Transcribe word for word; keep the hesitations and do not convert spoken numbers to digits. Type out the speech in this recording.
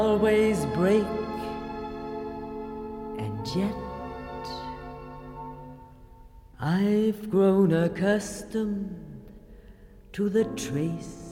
always break, and yet I've grown accustomed to the trace